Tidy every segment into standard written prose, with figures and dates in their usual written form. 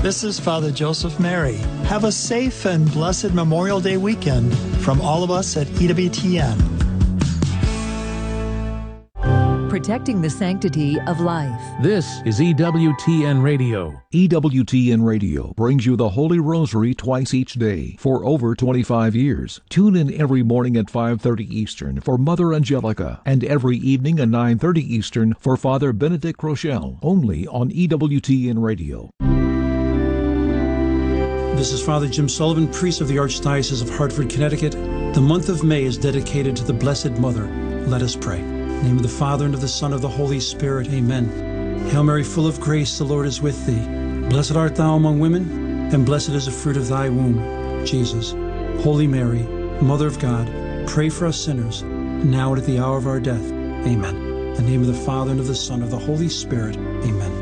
This is Father Joseph Mary. Have a safe and blessed Memorial Day weekend from all of us at EWTN. Protecting the sanctity of life. This is EWTN Radio. EWTN Radio brings you the Holy Rosary twice each day for over 25 years. Tune in every morning at 5:30 Eastern for Mother Angelica and every evening at 9:30 Eastern for Father Benedict Rochelle, only on EWTN Radio. This is Father Jim Sullivan, priest of the Archdiocese of Hartford, Connecticut. The month of May is dedicated to the Blessed Mother. Let us pray. In the name of the Father, and of the Son, and of the Holy Spirit. Amen. Hail Mary, full of grace, the Lord is with thee. Blessed art thou among women, and blessed is the fruit of thy womb, Jesus. Holy Mary, Mother of God, pray for us sinners, now and at the hour of our death. Amen. In the name of the Father, and of the Son, and of the Holy Spirit. Amen.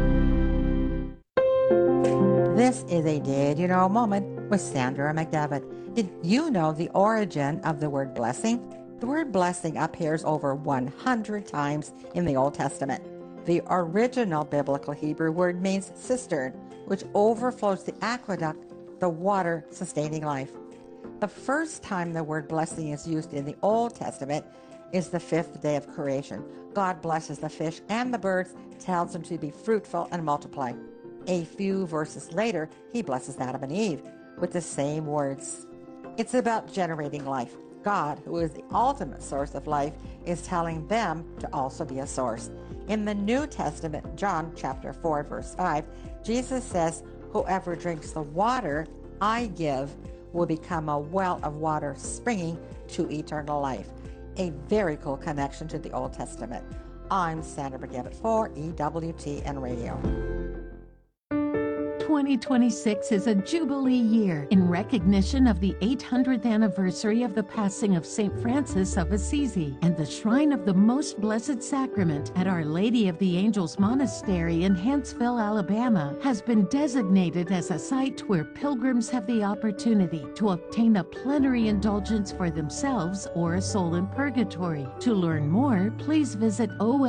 This is a Did You Know moment with Sandra McDevitt. Did you know the origin of the word blessing? The word blessing appears over 100 times in the Old Testament. The original biblical Hebrew word means cistern, which overflows the aqueduct, the water sustaining life. The first time the word blessing is used in the Old Testament is the 5th day of creation. God blesses the fish and the birds, tells them to be fruitful and multiply. A few verses later, he blesses Adam and Eve with the same words. It's about generating life. God, who is the ultimate source of life, is telling them to also be a source. In the New Testament, John chapter 4, verse 5, Jesus says, "Whoever drinks the water I give will become a well of water springing to eternal life." A very cool connection to the Old Testament. I'm Sandra McDevitt for EWTN Radio. 2026 is a Jubilee year in recognition of the 800th anniversary of the passing of St. Francis of Assisi, and the Shrine of the Most Blessed Sacrament at Our Lady of the Angels Monastery in Huntsville, Alabama, has been designated as a site where pilgrims have the opportunity to obtain a plenary indulgence for themselves or a soul in purgatory. To learn more, please visit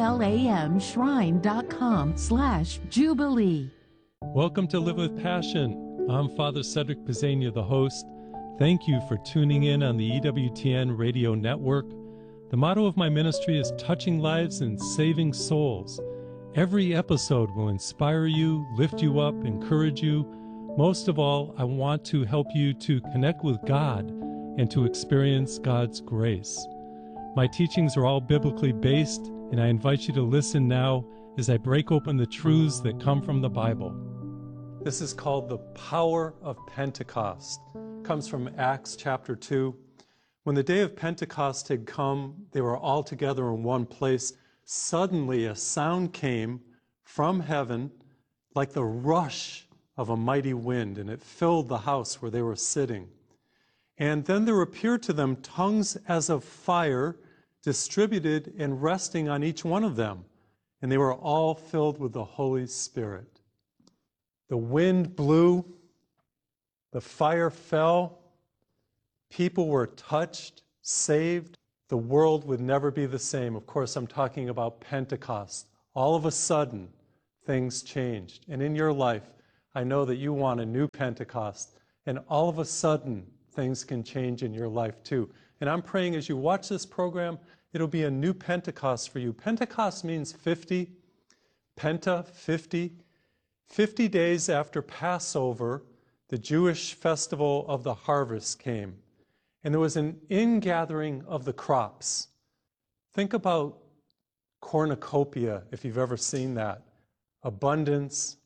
olamshrine.com/Jubilee. Welcome to Live with Passion. I'm Father Cedric Pizzania, the host. Thank you for tuning in on the EWTN radio network. The motto of my ministry is touching lives and saving souls. Every episode will inspire you, lift you up, encourage you. Most of all, I want to help you to connect with God and to experience God's grace. My teachings are all biblically based, and I invite you to listen now as I break open the truths that come from the Bible. This is called the power of Pentecost. It comes from Acts chapter 2. When the day of Pentecost had come, they were all together in one place. Suddenly a sound came from heaven like the rush of a mighty wind, and it filled the house where they were sitting. And then there appeared to them tongues as of fire, distributed and resting on each one of them. And they were all filled with the Holy Spirit. The wind blew, the fire fell, people were touched, saved. The world would never be the same. Of course, I'm talking about Pentecost. All of a sudden, things changed. And in your life, I know that you want a new Pentecost. And all of a sudden, things can change in your life too. And I'm praying as you watch this program, it'll be a new Pentecost for you. Pentecost means 50. Penta, 50. 50 days after Passover, the Jewish festival of the harvest came. And there was an ingathering of the crops. Think about cornucopia, if you've ever seen that. Abundance,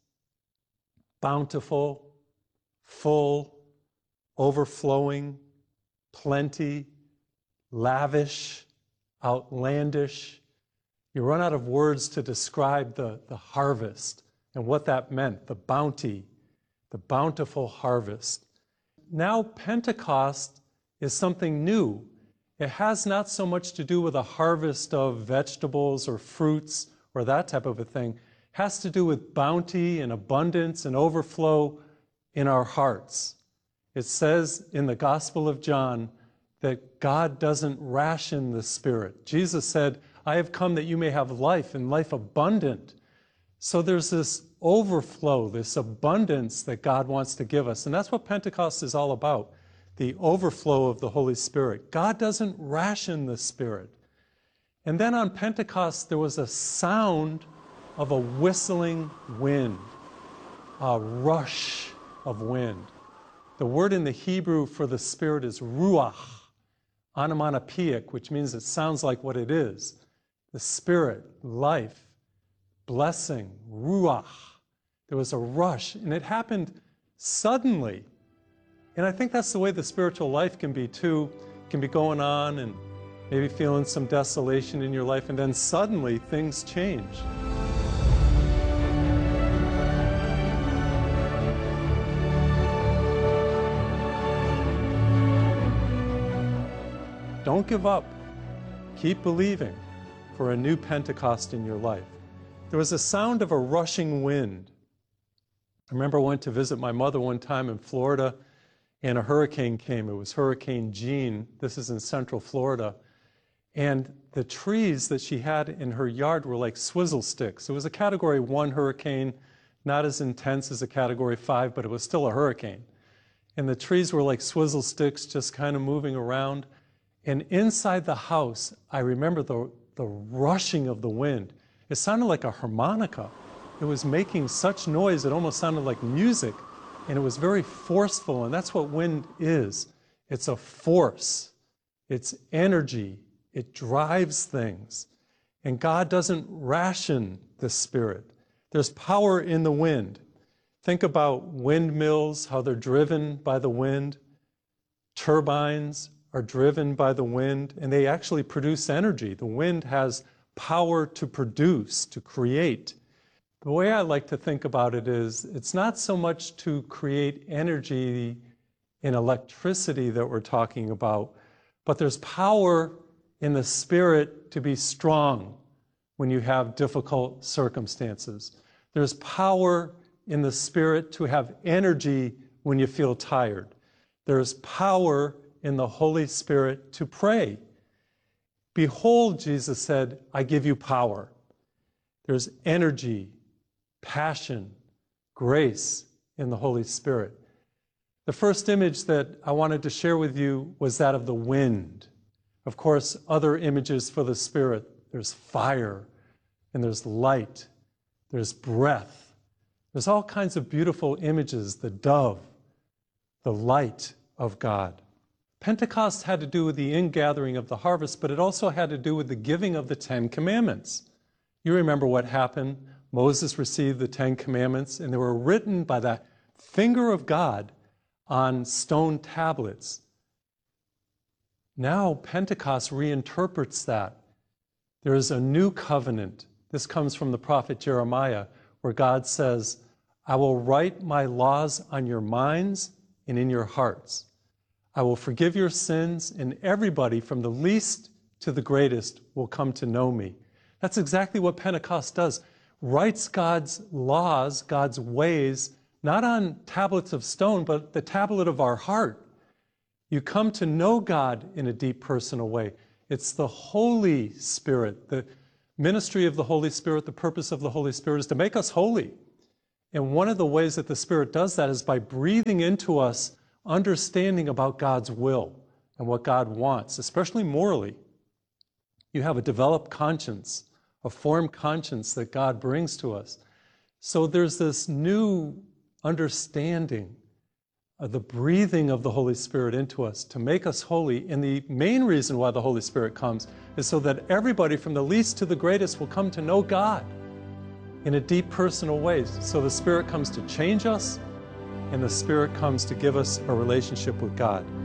bountiful, full, overflowing, plenty, lavish, outlandish. You run out of words to describe the harvest and what that meant, the bounty, the bountiful harvest. Now Pentecost is something new. It has not so much to do with a harvest of vegetables or fruits or that type of a thing. It has to do with bounty and abundance and overflow in our hearts. It says in the Gospel of John that God doesn't ration the Spirit. Jesus said, "I have come that you may have life and life abundant." So there's this overflow, this abundance that God wants to give us. And that's what Pentecost is all about, the overflow of the Holy Spirit. God doesn't ration the Spirit. And then on Pentecost, there was a sound of a whistling wind, a rush of wind. The word in the Hebrew for the Spirit is ruach, onomatopoeic, which means it sounds like what it is. The Spirit, life, blessing, ruach. There was a rush, and it happened suddenly. And I think that's the way the spiritual life can be too. It can be going on and maybe feeling some desolation in your life, and then suddenly things change. Don't give up. Keep believing for a new Pentecost in your life. There was a sound of a rushing wind. I remember I went to visit my mother one time in Florida, and a hurricane came. It was Hurricane Jean. This is in central Florida. And the trees that she had in her yard were like swizzle sticks. It was a Category 1 hurricane, not as intense as a Category 5, but it was still a hurricane. And the trees were like swizzle sticks, just kind of moving around. And inside the house, I remember the rushing of the wind. It sounded like a harmonica. It was making such noise, it almost sounded like music. And it was very forceful, and that's what wind is. It's a force. It's energy. It drives things. And God doesn't ration the Spirit. There's power in the wind. Think about windmills, how they're driven by the wind. Turbines are driven by the wind, and they actually produce energy. The wind has power to produce, to create. The way I like to think about it is, it's not so much to create energy in electricity that we're talking about, but there's power in the Spirit to be strong when you have difficult circumstances. There's power in the Spirit to have energy when you feel tired. There's power in the Holy Spirit to pray. Behold, Jesus said, I give you power. There's energy, passion, grace in the Holy Spirit. The first image that I wanted to share with you was that of the wind. Of course, other images for the Spirit. There's fire, and there's light, there's breath. There's all kinds of beautiful images, the dove, the light of God. Pentecost had to do with the ingathering of the harvest, but it also had to do with the giving of the 10 Commandments. You remember what happened. Moses received the 10 Commandments, and they were written by the finger of God on stone tablets. Now Pentecost reinterprets that. There is a new covenant. This comes from the prophet Jeremiah, where God says, I will write my laws on your minds and in your hearts. I will forgive your sins, and everybody from the least to the greatest will come to know me. That's exactly what Pentecost does. Writes God's laws, God's ways, not on tablets of stone, but the tablet of our heart. You come to know God in a deep personal way. It's the Holy Spirit. The ministry of the Holy Spirit, the purpose of the Holy Spirit is to make us holy. And one of the ways that the Spirit does that is by breathing into us understanding about God's will and what God wants, especially morally. You have a developed conscience, a formed conscience that God brings to us. So there's this new understanding of the breathing of the Holy Spirit into us to make us holy. And the main reason why the Holy Spirit comes is so that everybody from the least to the greatest will come to know God in a deep personal way. So the Spirit comes to change us, and the Spirit comes to give us a relationship with God.